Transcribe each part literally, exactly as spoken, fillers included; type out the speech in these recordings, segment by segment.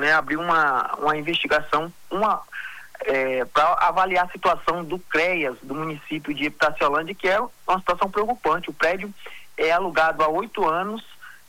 né, abriu uma, uma investigação uma, é, para avaliar a situação do CREAS, do município de Epitaciolândia, que é uma situação preocupante. O prédio é alugado há oito anos,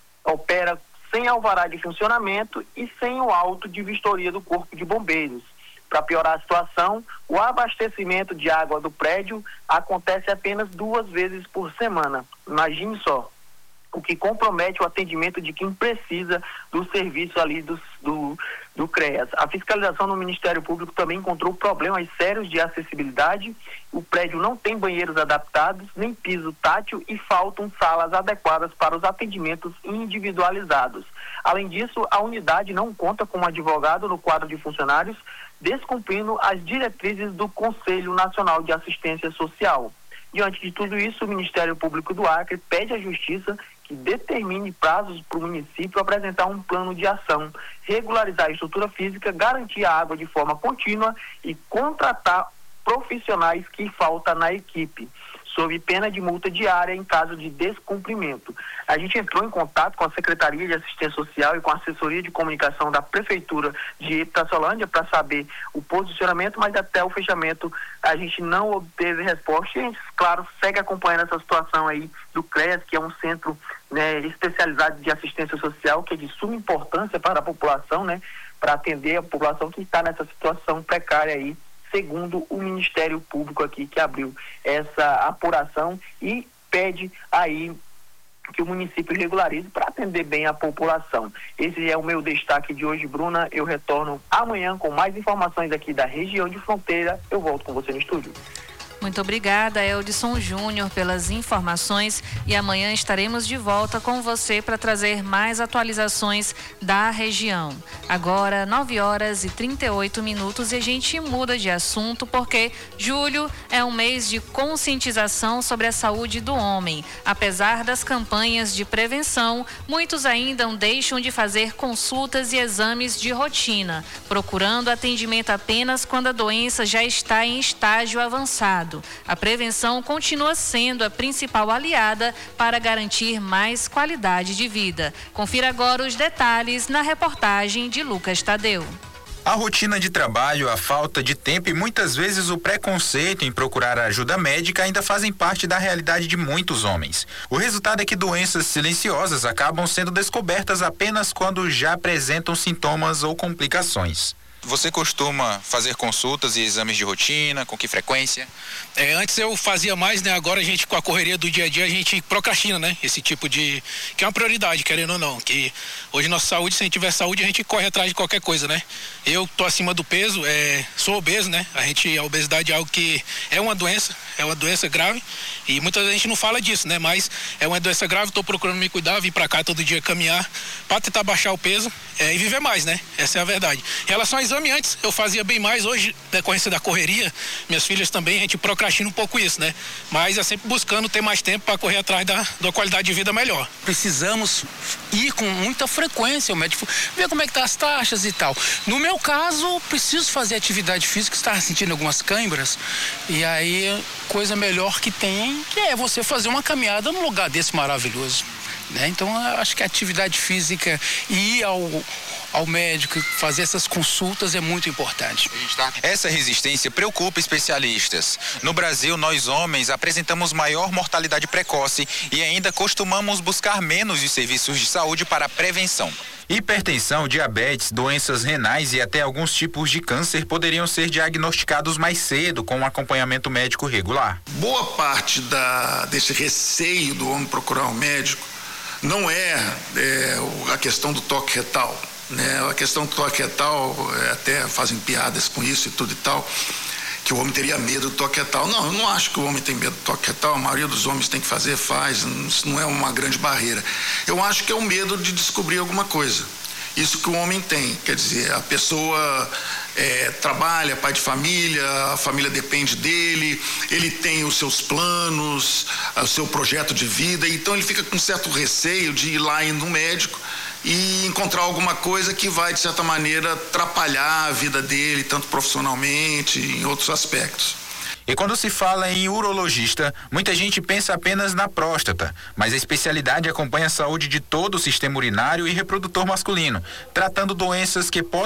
opera sem alvará de funcionamento e sem o auto de vistoria do Corpo de Bombeiros. Para piorar a situação, o abastecimento de água do prédio acontece apenas duas vezes por semana. Imagine só, o que compromete o atendimento de quem precisa do serviço ali do, do, do CREAS. A fiscalização no Ministério Público também encontrou problemas sérios de acessibilidade. O prédio não tem banheiros adaptados, nem piso tátil e faltam salas adequadas para os atendimentos individualizados. Além disso, a unidade não conta com um advogado no quadro de funcionários, descumprindo as diretrizes do Conselho Nacional de Assistência Social. Diante de tudo isso, o Ministério Público do Acre pede à Justiça que determine prazos para o município apresentar um plano de ação, regularizar a estrutura física, garantir a água de forma contínua e contratar profissionais que falta na equipe, sob pena de multa diária em caso de descumprimento. A gente entrou em contato com a Secretaria de Assistência Social e com a Assessoria de Comunicação da Prefeitura de Epitaciolândia para saber o posicionamento, mas até o fechamento a gente não obteve resposta. E a gente, claro, segue acompanhando essa situação aí do CREAS, que é um centro, né, especializado de assistência social, que é de suma importância para a população, né, para atender a população que está nessa situação precária aí, segundo o Ministério Público aqui, que abriu essa apuração e pede aí que o município regularize para atender bem a população. Esse é o meu destaque de hoje, Bruna. Eu retorno amanhã com mais informações aqui da região de fronteira. Eu volto com você no estúdio. Muito obrigada, Eldson Júnior, pelas informações, e amanhã estaremos de volta com você para trazer mais atualizações da região. Agora, nove horas e trinta e oito minutos, e a gente muda de assunto porque julho é um mês de conscientização sobre a saúde do homem. Apesar das campanhas de prevenção, muitos ainda não deixam de fazer consultas e exames de rotina, procurando atendimento apenas quando a doença já está em estágio avançado. A prevenção continua sendo a principal aliada para garantir mais qualidade de vida. Confira agora os detalhes na reportagem de Lucas Tadeu. A rotina de trabalho, a falta de tempo e muitas vezes o preconceito em procurar ajuda médica ainda fazem parte da realidade de muitos homens. O resultado é que doenças silenciosas acabam sendo descobertas apenas quando já apresentam sintomas ou complicações. Você costuma fazer consultas e exames de rotina? Com que frequência? É, antes eu fazia mais, né? Agora a gente, com a correria do dia a dia, a gente procrastina, né? Esse tipo de... que é uma prioridade, querendo ou não. Que hoje nossa saúde, se a gente tiver saúde, a gente corre atrás de qualquer coisa, né? Eu tô acima do peso, é, sou obeso, né? A gente, a obesidade é algo que é uma doença, é uma doença grave. E muita gente não fala disso, né? Mas é uma doença grave, tô procurando me cuidar, vir pra cá todo dia caminhar, para tentar baixar o peso é, e viver mais, né? Essa é a verdade. Em relação a exame, antes eu fazia bem mais, hoje, decorrência da correria, minhas filhas também, a gente procrastina um pouco isso, né? Mas é sempre buscando ter mais tempo para correr atrás da, da qualidade de vida melhor. Precisamos ir com muita frequência ao médico, ver como é que tá as taxas e tal. No meu caso, preciso fazer atividade física, estar sentindo algumas câimbras, e aí, coisa melhor que tem, que é você fazer uma caminhada num lugar desse maravilhoso. Né? Então, eu acho que a atividade física e ir ao, ao médico, fazer essas consultas é muito importante. Essa resistência preocupa especialistas. No Brasil, nós homens apresentamos maior mortalidade precoce e ainda costumamos buscar menos de serviços de saúde para a prevenção. Hipertensão, diabetes, doenças renais e até alguns tipos de câncer poderiam ser diagnosticados mais cedo com um acompanhamento médico regular. Boa parte da, desse receio do homem procurar um médico não é, é a questão do toque retal, né? A questão do toque retal, é, até fazem piadas com isso e tudo e tal, que o homem teria medo do toque retal. Não, eu não acho que o homem tem medo do toque retal, a maioria dos homens tem que fazer, faz, isso não é uma grande barreira. Eu acho que é o medo de descobrir alguma coisa. Isso que o homem tem, quer dizer, a pessoa é, trabalha, pai de família, a família depende dele, ele tem os seus planos, o seu projeto de vida, então ele fica com um certo receio de ir lá no médico e encontrar alguma coisa que vai, de certa maneira, atrapalhar a vida dele, tanto profissionalmente, em outros aspectos. E quando se fala em urologista, muita gente pensa apenas na próstata, mas a especialidade acompanha a saúde de todo o sistema urinário e reprodutor masculino, tratando doenças que podem